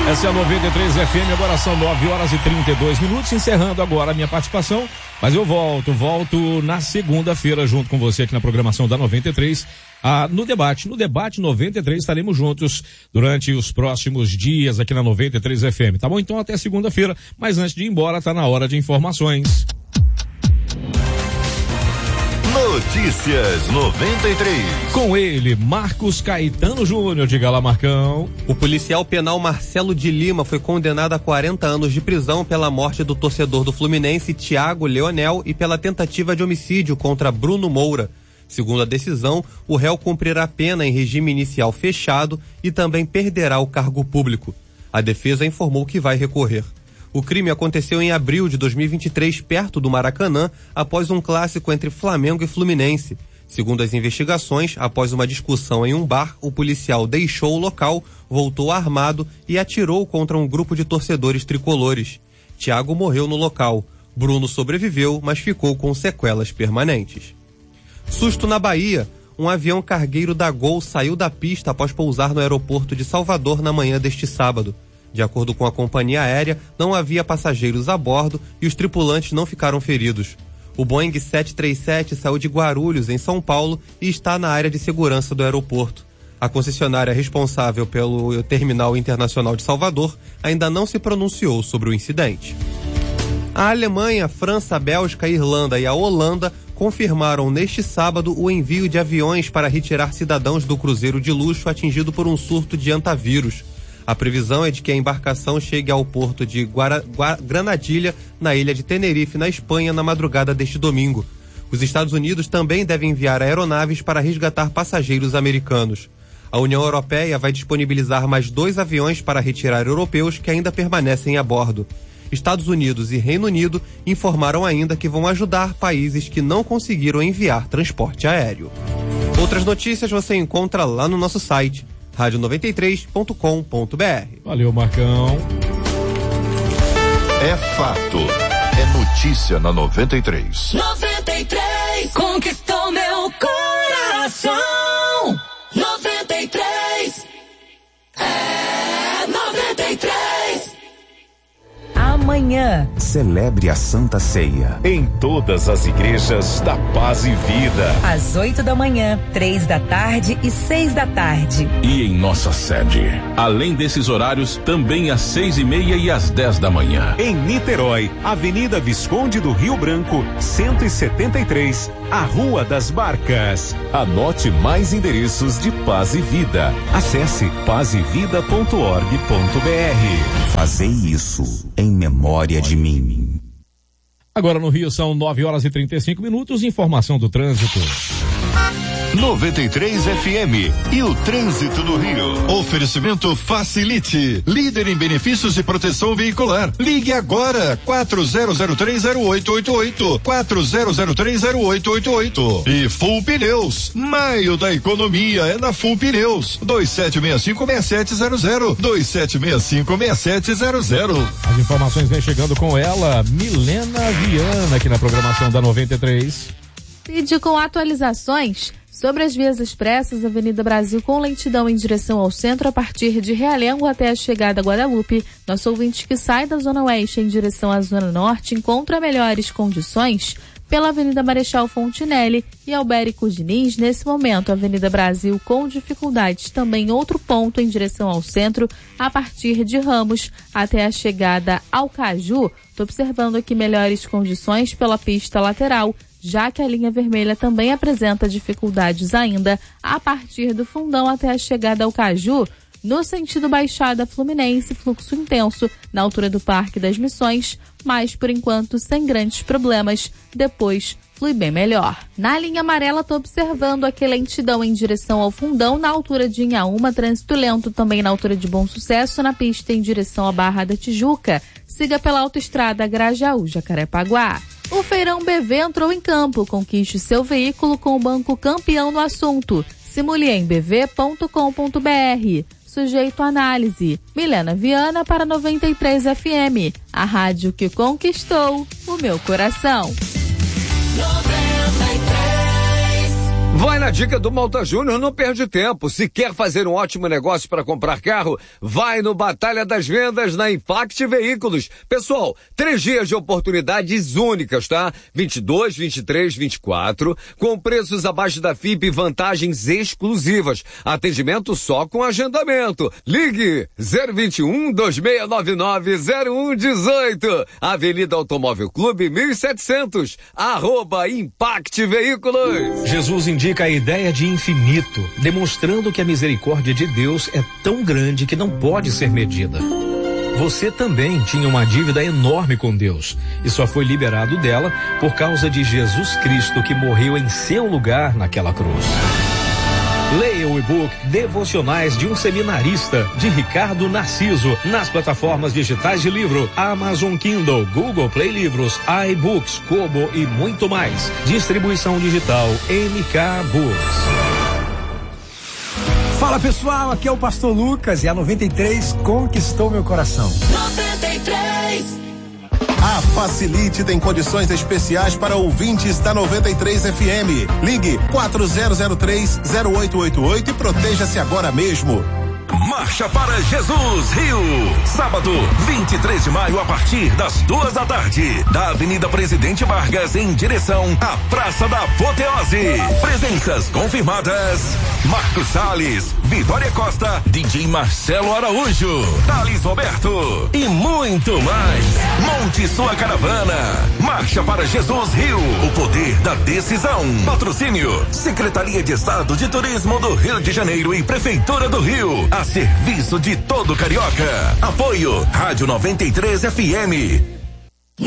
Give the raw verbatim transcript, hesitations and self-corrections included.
Essa é a noventa e três F M, agora são nove horas e trinta e dois minutos, encerrando agora a minha participação, mas eu volto, volto na segunda-feira junto com você aqui na programação da noventa e três, ah, no debate, no debate noventa e três estaremos juntos durante os próximos dias aqui na noventa e três F M, tá bom? Então até segunda-feira, mas antes de ir embora, tá na hora de informações. Notícias noventa e três. Com ele, Marcos Caetano Júnior. Diga lá, Marcão. O policial penal Marcelo de Lima foi condenado a quarenta anos de prisão pela morte do torcedor do Fluminense, Thiago Leonel, e pela tentativa de homicídio contra Bruno Moura. Segundo a decisão, o réu cumprirá a pena em regime inicial fechado e também perderá o cargo público. A defesa informou que vai recorrer. O crime aconteceu em abril de dois mil e vinte e três, perto do Maracanã, após um clássico entre Flamengo e Fluminense. Segundo as investigações, após uma discussão em um bar, o policial deixou o local, voltou armado e atirou contra um grupo de torcedores tricolores. Thiago morreu no local. Bruno sobreviveu, mas ficou com sequelas permanentes. Susto na Bahia. Um avião cargueiro da Gol saiu da pista após pousar no aeroporto de Salvador na manhã deste sábado. De acordo com a companhia aérea, não havia passageiros a bordo e os tripulantes não ficaram feridos. O Boeing sete três sete saiu de Guarulhos, em São Paulo, e está na área de segurança do aeroporto. A concessionária responsável pelo Terminal Internacional de Salvador ainda não se pronunciou sobre o incidente. A Alemanha, a França, a Bélgica, a Irlanda e a Holanda confirmaram neste sábado o envio de aviões para retirar cidadãos do cruzeiro de luxo atingido por um surto de antavírus. A previsão é de que a embarcação chegue ao porto de Guara, Guara, Granadilha, na ilha de Tenerife, na Espanha, na madrugada deste domingo. Os Estados Unidos também devem enviar aeronaves para resgatar passageiros americanos. A União Europeia vai disponibilizar mais dois aviões para retirar europeus que ainda permanecem a bordo. Estados Unidos e Reino Unido informaram ainda que vão ajudar países que não conseguiram enviar transporte aéreo. Outras notícias você encontra lá no nosso site, rádio noventa e três ponto com ponto b r. Valeu, Marcão. É fato. É notícia na noventa e três. noventa e três conquistou meu coração. noventa e três é noventa e três. Amanhã, celebre a Santa Ceia em todas as igrejas da Paz e Vida, às oito da manhã, três da tarde e seis da tarde. E em nossa sede, além desses horários, também às seis e meia e às dez da manhã. Em Niterói, Avenida Visconde do Rio Branco, cento e setenta e três, a Rua das Barcas. Anote mais endereços de Paz e Vida. Acesse paz e vida ponto org ponto b r. Fazei isso em memória de mim. Agora no Rio são nove horas e trinta e cinco minutos, informação do trânsito. noventa e três F M e o trânsito no Rio. Oferecimento Facilite, líder em benefícios e proteção veicular. Ligue agora, quatro zero zero três zero oito oito oito, quatro zero zero três zero oito oito oito. E Full Pneus, maio da economia é na Full Pneus, dois sete seis cinco seis sete zero zero, dois sete seis cinco seis sete zero zero. As informações vêm chegando com ela, Milena Viana, aqui na programação da noventa e três. Vídeo com atualizações sobre as vias expressas, Avenida Brasil com lentidão em direção ao centro a partir de Realengo até a chegada a Guadalupe. Nosso ouvinte que sai da Zona Oeste em direção à Zona Norte encontra melhores condições pela Avenida Marechal Fontinelli e Albérico Diniz. Nesse momento, Avenida Brasil com dificuldades também outro ponto em direção ao centro a partir de Ramos até a chegada ao Caju. Estou observando aqui melhores condições pela pista lateral, já que a linha vermelha também apresenta dificuldades ainda a partir do Fundão até a chegada ao Caju. No sentido Baixada Fluminense, fluxo intenso na altura do Parque das Missões, mas por enquanto sem grandes problemas, depois flui bem melhor. Na linha amarela, estou observando aqui lentidão em direção ao Fundão, na altura de Inhaúma, trânsito lento também na altura de Bom Sucesso, na pista em direção à Barra da Tijuca. Siga pela autoestrada Grajaú, Jacarepaguá. O Feirão B V entrou em campo. Conquiste seu veículo com o banco campeão no assunto. Simule em b v ponto com ponto b r. Sujeito à análise. Milena Viana para noventa e três F M. A rádio que conquistou o meu coração. Vai na dica do Malta Júnior, não perde tempo. Se quer fazer um ótimo negócio para comprar carro, vai no Batalha das Vendas na Impact Veículos. Pessoal, três dias de oportunidades únicas, tá? vinte e dois, vinte e três, vinte e quatro, com preços abaixo da F I P e vantagens exclusivas. Atendimento só com agendamento. Ligue zero vinte e um, dois seis nove nove, zero um um oito. Avenida Automóvel Clube mil e setecentos. Arroba Impact Veículos. Jesus indica a ideia de infinito, demonstrando que a misericórdia de Deus é tão grande que não pode ser medida. Você também tinha uma dívida enorme com Deus e só foi liberado dela por causa de Jesus Cristo, que morreu em seu lugar naquela cruz. Leia o e-book Devocionais de um Seminarista, de Ricardo Narciso, nas plataformas digitais de livro Amazon Kindle, Google Play Livros, iBooks, Kobo e muito mais. Distribuição digital M K Books. Fala pessoal, aqui é o Pastor Lucas e a noventa e três conquistou meu coração. noventa e três. A Facilite tem condições especiais para ouvintes da noventa e três F M. Ligue quatro zero zero três, zero oito oito oito e proteja-se agora mesmo. Marcha para Jesus Rio. Sábado, vinte e três de maio, a partir das duas da tarde, da Avenida Presidente Vargas, em direção à Praça da Apoteose. Presenças confirmadas: Marcos Salles, Vitória Costa, D J Marcelo Araújo, Thales Roberto e muito mais. Monte sua caravana. Marcha para Jesus Rio. O poder da decisão. Patrocínio: Secretaria de Estado de Turismo do Rio de Janeiro e Prefeitura do Rio. A serviço de todo carioca. Apoio Rádio noventa e três F M.